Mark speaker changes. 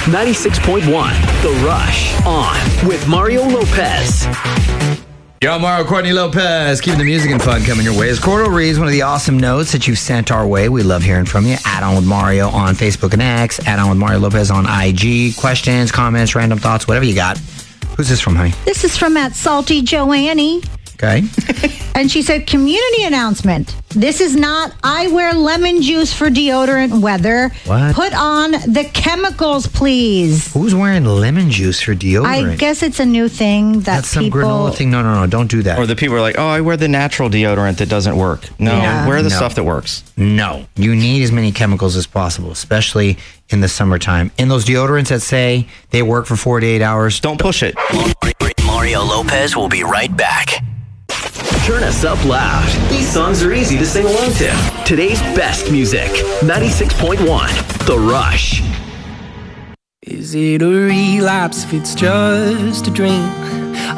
Speaker 1: 96.1 The Rush on with Mario Lopez.
Speaker 2: Yo, Mario Courtney Lopez, keeping the music and fun coming your way. As Cordell reads one of the awesome notes that you've sent our way, we love hearing from you. Add On With Mario on Facebook and X. Add On With Mario Lopez on IG. Questions, comments, random thoughts, whatever you got. Who's this from, honey?
Speaker 3: This is from @SaltyJoannie.
Speaker 2: Okay.
Speaker 3: And she said, community announcement. This is not, I wear lemon juice for deodorant weather.
Speaker 2: What?
Speaker 3: Put on the chemicals, please.
Speaker 2: Who's wearing lemon juice for deodorant?
Speaker 3: I guess it's a new thing that
Speaker 2: That's some
Speaker 3: people...
Speaker 2: granola thing. No, don't do that.
Speaker 4: Or the people are like, oh, I wear the natural deodorant that doesn't work. No,
Speaker 3: Yeah.
Speaker 4: wear the
Speaker 2: No.
Speaker 4: stuff that works.
Speaker 2: No. You need as many chemicals as possible, especially in the summertime. And those deodorants that say they work for 48 hours,
Speaker 4: Don't push it.
Speaker 1: Mario Lopez will be right back. Turn us up loud. These songs are easy to sing along to. Today's best music. 96.1 The Rush.
Speaker 5: Is it a relapse if it's just a dream?